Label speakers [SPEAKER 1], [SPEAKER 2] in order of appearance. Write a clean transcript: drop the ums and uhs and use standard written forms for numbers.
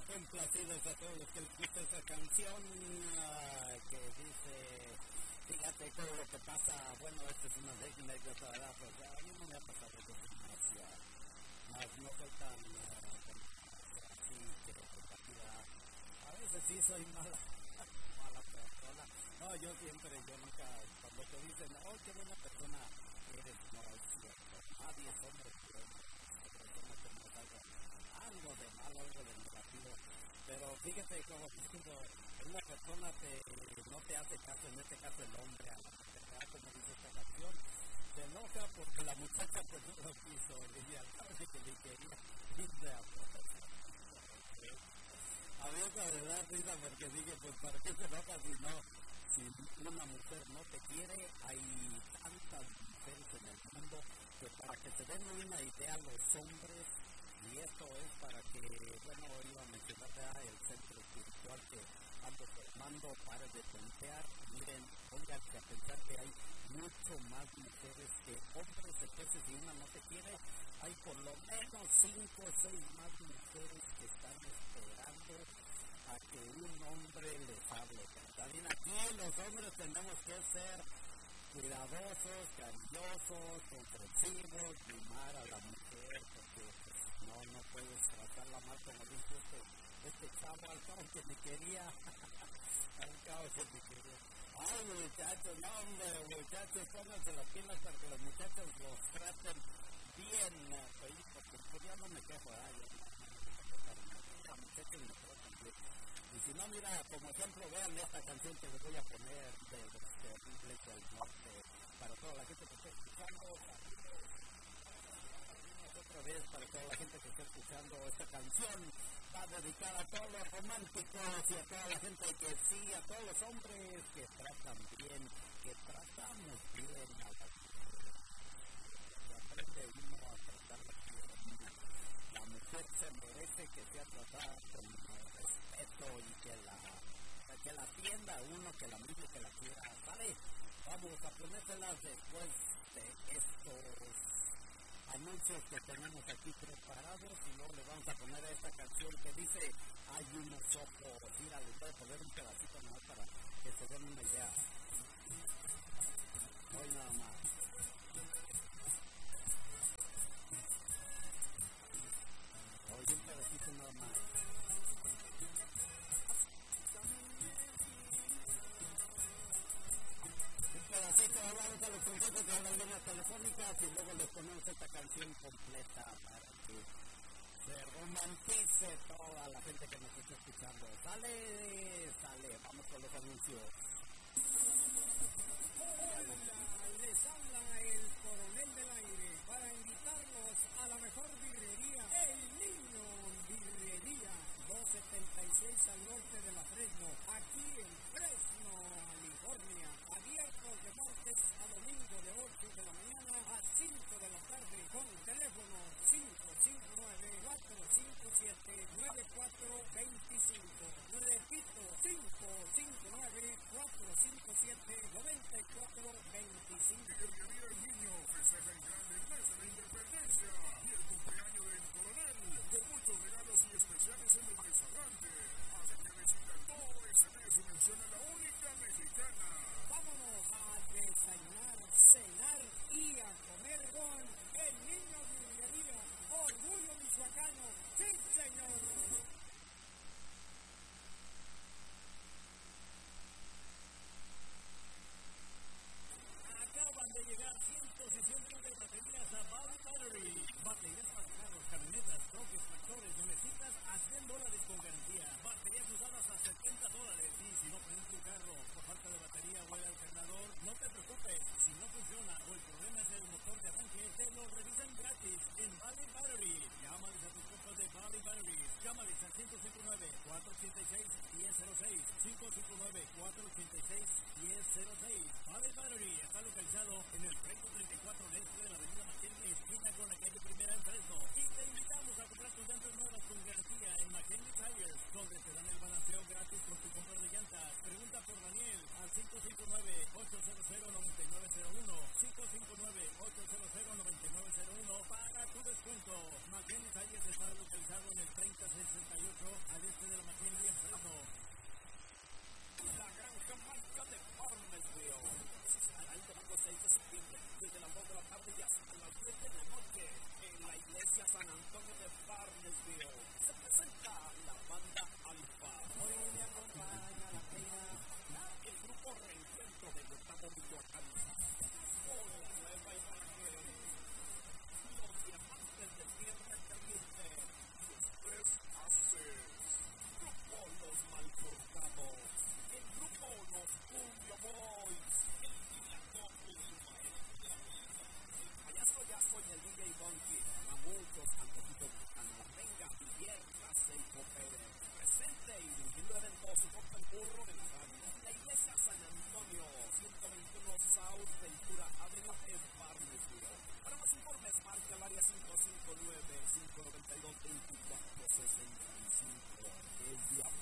[SPEAKER 1] Complacidos a todos los que les gusta esa canción que dice, fíjate todo lo que pasa, bueno, esta es una anécdota, ¿verdad? Pues a mí no me ha pasado eso demasiado, más no soy tan así que a veces sí soy mala persona, no, yo nunca, cuando te dicen, oh, qué buena persona eres, no es cierto, nadie somos personas que nos hagan algo de malo, algo de negativo. Pero fíjate como cuando una persona no te hace caso, en este caso el hombre, a la mujer, como dice esta canción, se enoja porque la muchacha pues no lo quiso, ella sabe que le quería irse a protestar. A mí la verdad risa porque dije, pues para qué se enoja si no, si una mujer no te quiere, hay tantas mujeres en el mundo que para que se den una idea los hombres. Y esto es para que, bueno, iba a mencionar ya el centro espiritual que ando formando para de tontear. Miren, pónganse a pensar que hay mucho más mujeres que hombres, entonces si una no te quiere, hay por lo menos 5 o 6 más mujeres que están esperando a que un hombre les hable. También aquí los hombres tenemos que ser cuidadosos, cariñosos, comprensivos, mimar a la mujer, porque no puedes tratarla mal como dice este chavo, al cabo que me quería, Ay, muchachos, no hombre, muchachos, pónganse las pilas para que los muchachos los traten bien, porque pues ya no me quejo, los muchachos me tratan bien. Y si no, mira, como ejemplo, vean esta canción que les voy a poner de los terribles del norte, para toda la gente que está escuchando, otra vez para toda la gente que está escuchando esta canción, va dedicada a todos los románticos y a toda la gente que sí, a todos los hombres que tratan bien, que tratamos bien a las mujeres. Aprende uno a tratarla bien. La mujer se merece que sea tratada con respeto y que la atienda a uno, que la mire, que la quiera. ¿Sale? Vamos a ponérselas después de estos anuncios que tenemos aquí preparados y luego le vamos a poner a esta canción que dice hay unos ojos. Mira, les voy a poner un pedacito más para que se den una idea. Hoy nada más. Hoy un pedacito nada más. Pedacito, hablamos a los consejos de las líneas telefónicas y luego les ponemos esta canción completa para que se romantice toda la gente que nos está escuchando. Sale, vamos con los anuncios. Hola, les habla el coronel del aire para invitarlos a la mejor birrería, El Niño Birrería, 276 al norte de la Fresno, aquí en Fresno, California, abiertos de martes a domingo de 8 de la mañana a 5 de la tarde, con teléfono 559-457-9425. Repito, 559-457-9425.
[SPEAKER 2] Birrería El Niño festeja en grande el mes de la independencia y el cumpleaños del coronel, con muchos regalos y especiales en el restaurante. Así que visita todo ese mes y menciona la única mexicana.
[SPEAKER 1] Vámonos a desayunar, cenar y a comer con El Niño Birrería, Orgullo Michoacano. ¡Sí, señor! Acaban de llegar cientos y cientos de baterías a Valley Battery. Baterías para carros, camionetas, troques, tractores, necesitas a $100 con garantía. Baterías usadas a $70. Y si no prende tu carro por falta de batería o el alternador, no te preocupes. Si no funciona o el problema es el motor de arranque, te lo revisan gratis en Valley Battery. Llámales a tus compas de Valley Battery. Llámales al 559-486-1006. 559-486-1006. Valley Battery está localizado en el 3034 este de la avenida McKinley, esquina con la calle Primera en Fresno. Y te invitamos a comprar tus llantas nuevas con garantía en McKinley Tires, donde te dan el balanceo gratis por tu compra de llantas. Pregunta por Daniel al 559-800-9901. 559-800-9901 para tu descuento. McKinley Tires está localizado en el 3068 al este
[SPEAKER 3] ahorro de la radio. La iglesia San Antonio, 121 South Ventura Avenue en Farmville. Para más informes, marca al área 559-592-2465. El diablo